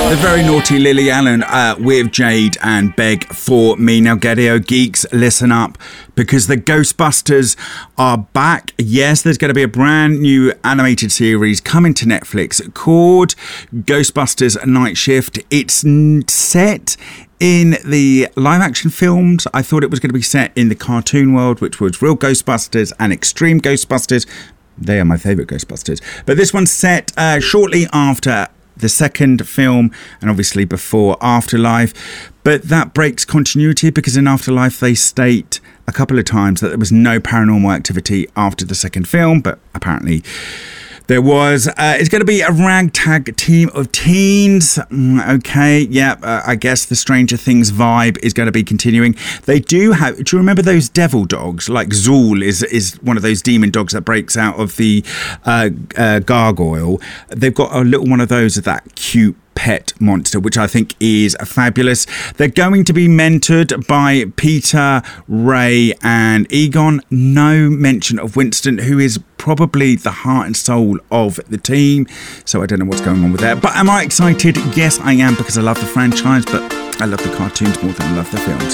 The very naughty Lily Allen with Jade and Beg for Me. Now, Gadio geeks, listen up, because the Ghostbusters are back. Yes, there's going to be a brand new animated series coming to Netflix called Ghostbusters Night Shift. It's set in the live action films. I thought it was going to be set in the cartoon world, which was Real Ghostbusters and Extreme Ghostbusters. They are my favourite Ghostbusters. But this one's set shortly after the second film, and obviously before Afterlife. But that breaks continuity, because in Afterlife they state a couple of times that there was no paranormal activity after the second film, but apparently there was. It's going to be a ragtag team of teens. Okay, yeah, I guess the Stranger Things vibe is going to be continuing. They do have, do you remember those devil dogs? Like Zool is one of those demon dogs that breaks out of the gargoyle. They've got a little one of those of that cute pet monster, which I think is fabulous. They're going to be mentored by Peter, Ray and Egon. No mention of Winston, who is probably the heart and soul of the team. So I don't know what's going on with that. But am I excited? Yes, I am, because I love the franchise, but I love the cartoons more than I love the films.